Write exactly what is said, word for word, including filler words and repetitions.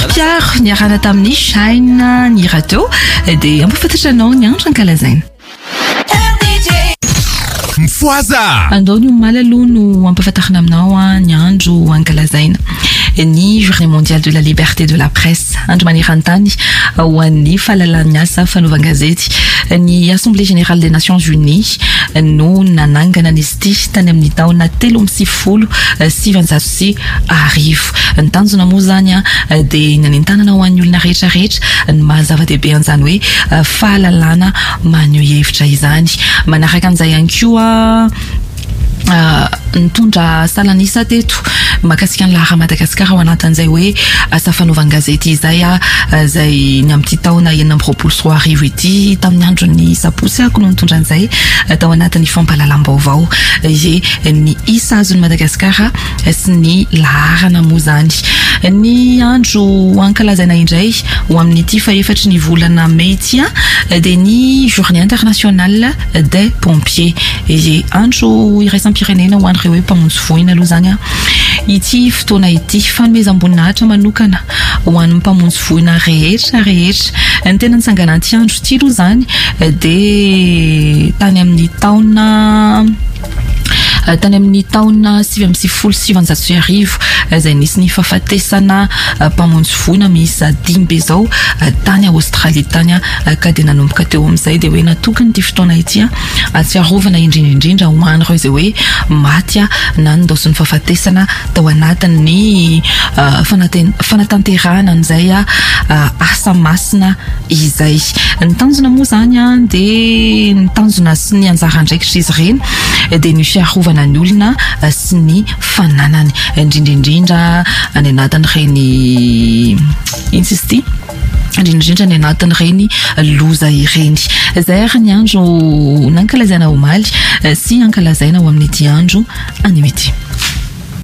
Pierre niarana tamin'ny Shine ny radio dia ampafantatranao ny andro ankalazaina. Mfoaza andao ny omaly aloha no ampafantarina aminao ny andro ankalazaina ny journée mondiale de la liberté de la presse, andro maneran-tany ho an'ny fahalalan'ny asa fanaovan-gazety. Ny Assemblée générale des Nations Unies no nanangana n'izy ity tany amin'ny taona telo amby sivifolo sy sivanjato sy arivo. Ny tanjona moa zany dia nanentanana ho an'ny olona rehetra rehetra ny mahazava-dehibe an'izany hoe fahalalana maneho hevitra izany. Manaraka an'izay ihany koa Uh, nitondra salanisa teto makasika ny lahara Madagasikara ao anatin'izay hoe asa fanaovan-gazety izay a zay ny amin'ity taona enina amby roapolo sy roa arivo ity tamin'ny andron'ny saposy ako no nitondra an'izay tao anatin'ny fampahalalam-baovao ie ny isa azon'ny Madagasikara sy ny laharana moa zany. Ny andro ankalazaina indray ho amin'ity fa efatry ny volana May ity dia ny journée internationale des pompiers. Ie andro iraisam-pirenena ho an'ireo hoe mpamonjy voina aloha zany a ity fotoana ity fanomezam-boninahitra manokana ho an'ny mpamonjy voina rehetra rehetra. Ny tena nitsangana an'ity andro ity aloha zany dia tany amin'ny taona tany amin'ny taona sivy amby sivifolo sy sivanjato sy arivo izay nisy ny fahafatesana mpamonjy voina miisa dimy be zao tany a Australie tany ka dia nanomboka teo amin'izay dia hoe natokany ity fotoana ity atsiarovana indrindraindrindra ho an'ireo izay hoe maty na nindoson'ny fahafatesana tao anatin'ny fanatanterahana an'izay asa masina izay. Ny tanjona moa zany dia ny tanjona sy ny anjara andraikitra izy ireny dia ny fiarovana ny olona sy ny fananany indrindraindrindra any anatin'ireny insisty indrindraindrindra any anatin'ireny loza ireny. Izay ary ny andro nankalazaina omaly sy ankalazaina ho amin'ity andro any mity.